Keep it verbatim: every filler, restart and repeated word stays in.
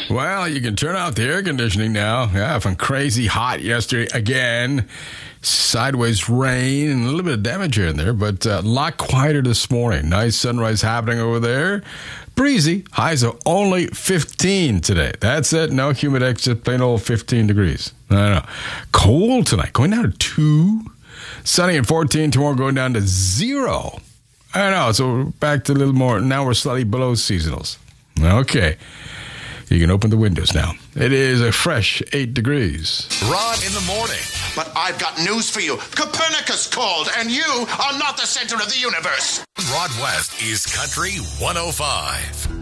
Well, you can turn off the air conditioning now. Yeah, from crazy hot yesterday again. Sideways rain and a little bit of damage here and there, but a lot quieter this morning. Nice sunrise happening over there. Breezy. Highs of only fifteen today. That's it. No humidex, just plain old fifteen degrees. I don't know. Cold tonight. Going down to two. Sunny at fourteen. Tomorrow going down to zero. I don't know. So we're back to a little more. Now we're slightly below seasonals. Okay. You can open the windows now. It is a fresh eight degrees. Rod in the morning. But I've got news for you. Copernicus called, and you are not the center of the universe. Rod West is Country one oh five.